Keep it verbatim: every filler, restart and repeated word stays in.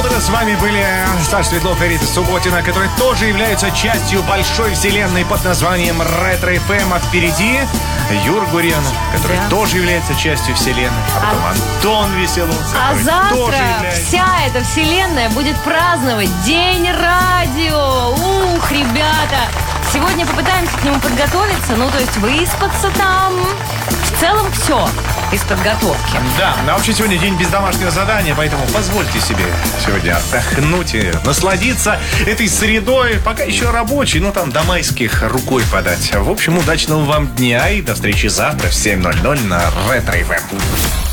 Это с вами были Саша Светлов и Рита Субботина, которые тоже являются частью большой вселенной под названием Ретро эф эм. А впереди Юр Гурьянов, который да. тоже является частью вселенной. А потом а... Антон Веселов, А завтра вся эта вселенная будет праздновать День радио. Ух, ребята! Сегодня попытаемся к нему подготовиться, ну, то есть выспаться там. В целом все из подготовки. Да, а вообще сегодня день без домашнего задания, поэтому позвольте себе сегодня отдохнуть и насладиться этой средой, пока еще рабочей, но там до майских рукой подать. В общем, удачного вам дня и до встречи завтра в семь ноль ноль на Ретро эф эм.